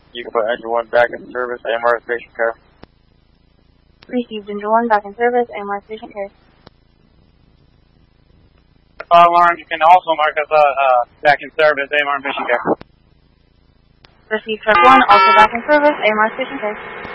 You can put engine 1 back in service, AMR station care. Received engine 1 back in service, AMR station care. Alarm, you can also mark us back in service, AMR mission care. Received truck 1, also back in service, AMR station care.